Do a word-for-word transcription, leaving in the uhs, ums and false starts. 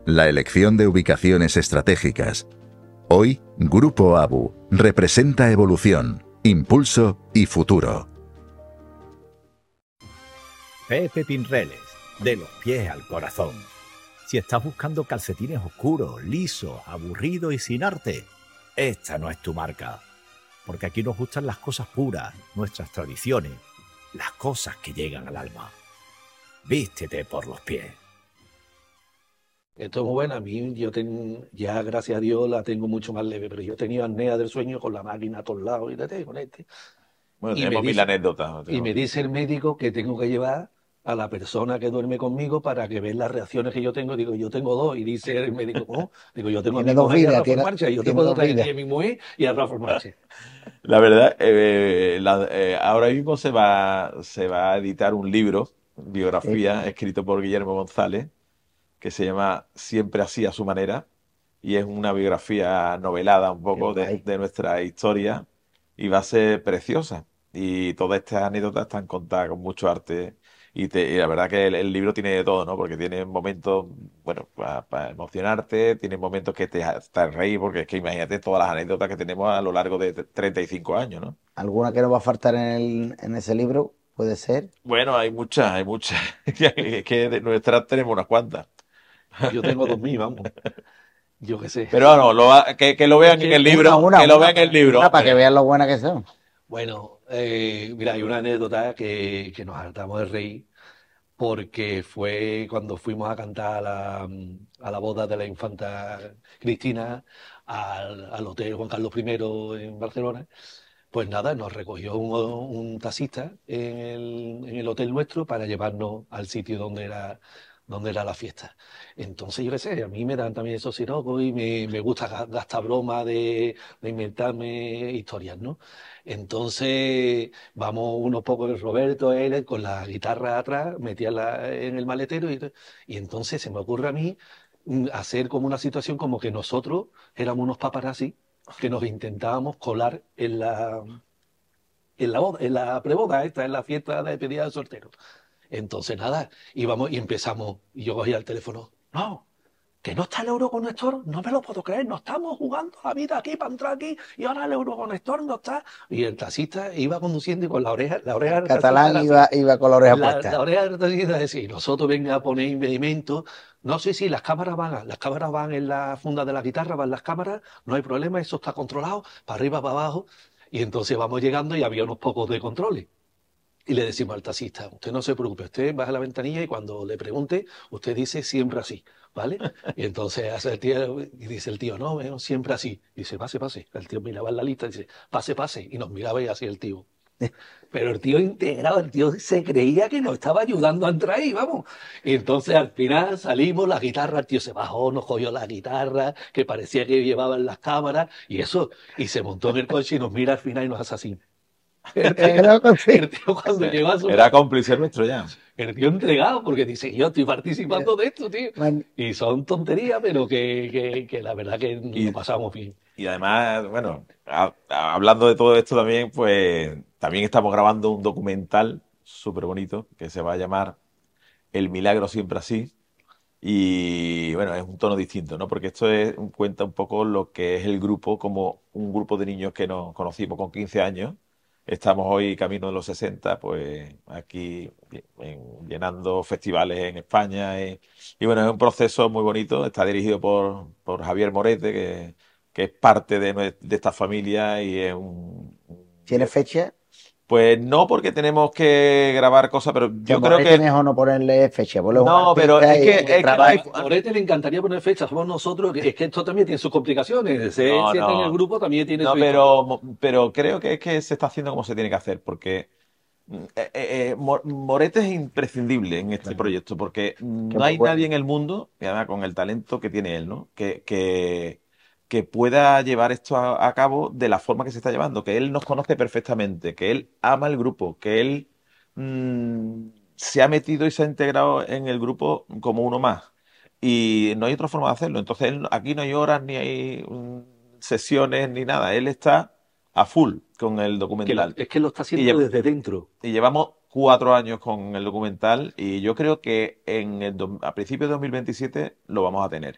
la elección de ubicaciones estratégicas. Hoy, Grupo ABU representa evolución, impulso y futuro. Pepe Pinreles, de los pies al corazón. Si estás buscando calcetines oscuros, lisos, aburridos y sin arte, esta no es tu marca. Porque aquí nos gustan las cosas puras, nuestras tradiciones, las cosas que llegan al alma. Vístete por los pies. Esto es muy bueno. A mí, yo ten, ya gracias a Dios la tengo mucho más leve, pero yo he tenido apnea del sueño con la máquina a todos lados y te con este. Bueno, y tenemos me mil dice, anécdotas. Y me dice el médico que tengo que llevar a la persona que duerme conmigo para que vea las reacciones que yo tengo. Digo, yo tengo dos. Y dice el médico, ¿cómo? Digo, yo tengo a mi dos mujer y a vidas, Rafa tiene- Marcha. Y yo te tiene puedo dos traer vidas. aquí a mi mujer y a Rafa Marcha. La verdad, eh, la- eh, ahora mismo se va, se va a editar un libro, biografía, escrito por Guillermo González, que se llama Siempre así a su manera, y es una biografía novelada un poco Qué de, guay. de nuestra historia, y va a ser preciosa. Y todas estas anécdotas están contadas con mucho arte, y, te- y la verdad que el, el libro tiene de todo, ¿no? Porque tiene momentos, bueno, para emocionarte, tiene momentos que te hacen reír, porque es que imagínate todas las anécdotas que tenemos a lo largo de treinta y cinco años, ¿no? ¿Alguna que no va a faltar en, el- en ese libro? Puede ser. Bueno, hay muchas, hay muchas. Es que de nuestras tenemos unas cuantas. Yo tengo dos mil, vamos. Yo qué sé. Pero bueno, lo va- que, que lo vean Es en que el Una, libro, una, que lo una, vean en el libro, una para que hombre. vean lo buenas que son. Bueno, eh, mira, hay una anécdota que, que nos hartamos de reír porque fue cuando fuimos a cantar a la, a la boda de la infanta Cristina al, al Hotel Juan Carlos primero en Barcelona. Pues nada, nos recogió un, un taxista en el, en el hotel nuestro para llevarnos al sitio donde era, donde era la fiesta. Entonces, yo qué sé, a mí me dan también esos sirocos y me, me gusta ga- gastar broma de, de inventarme historias, ¿no? Entonces, vamos unos pocos, Roberto, él, con la guitarra atrás, metía en, la- en el maletero y, y entonces se me ocurre a mí mm, hacer como una situación como que nosotros éramos unos paparazzi que nos intentábamos colar en la, en la boda, en la preboda, esta, en la fiesta de despedida de soltero. Entonces, nada, íbamos y empezamos, y yo cogía el teléfono, no, que no está el Euroconector, no me lo puedo creer, no estamos jugando la vida aquí para entrar aquí, y ahora el Euroconector no está. Y el taxista iba conduciendo y con la oreja, la oreja del taxista Catalán era así. iba, iba con la oreja La, puesta. la oreja del taxista decía, y nosotros venga a poner impedimentos. No, sí, sí, las cámaras van, las cámaras van en la funda de la guitarra, van las cámaras, no hay problema, eso está controlado, para arriba, para abajo. Y entonces vamos llegando y había unos pocos de controles. Y le decimos al taxista, usted no se preocupe, usted baja la ventanilla y cuando le pregunte, usted dice siempre así, ¿vale? Y entonces hace el tío, y dice el tío, no, bueno, siempre así. Y dice, pase, pase. El tío miraba en la lista y dice, pase, pase. Y nos miraba y así el tío. Pero el tío integrado, el tío se creía que nos estaba ayudando a entrar ahí, vamos. Y entonces al final salimos, la guitarra, el tío se bajó, nos cogió la guitarra, que parecía que llevaban las cámaras, y eso, y se montó en el coche y nos mira al final y nos hace así. El tío, Era así. el tío cuando llegó a su Era casa, cómplice nuestro ya. el tío entregado, porque dice, yo estoy participando de esto, tío. Man, Y son tonterías, pero que, que, que la verdad que Y- lo pasamos bien. Y además, bueno, a- a- hablando de todo esto también, pues también estamos grabando un documental súper bonito que se va a llamar El milagro siempre así. Y bueno, es un tono distinto, ¿no? Porque esto es, cuenta un poco lo que es el grupo, como un grupo de niños que nos conocimos con quince años. Estamos hoy camino de los sesenta, pues aquí en- llenando festivales en España. Y, y bueno, es un proceso muy bonito. Está dirigido por, por Javier Morete, que, que es parte de, nue- de esta familia y es un... ¿tiene fecha? Pues no porque tenemos que grabar cosas, pero Que yo creo Morete que... mejor no ponerle fecha. ponle un No, pero artista es y- que- y es que trabaja. hay- A Morete le encantaría poner fecha, somos nosotros, que- es que esto también tiene sus complicaciones. Ser No, siete en no. el grupo también tiene No, su pero, mo- pero creo que es que se está haciendo como se tiene que hacer, porque mm, eh, eh, eh, Mo- Morete es imprescindible en este Claro. proyecto, porque mm, Qué no hay bueno. nadie en el mundo, y además con el talento que tiene él, ¿no? Que, que, que pueda llevar esto a, a cabo de la forma que se está llevando, que él nos conoce perfectamente, que él ama el grupo, que él mm, se ha metido y se ha integrado en el grupo como uno más. Y no hay otra forma de hacerlo. Entonces, él- aquí no hay horas, ni hay mm, sesiones, ni nada. Él está a full con el que lo- documental. es que lo está Y haciendo lle- desde dentro. y llevamos cuatro años con el documental y yo creo que en el do- a principios de dos mil veintisiete lo vamos a tener.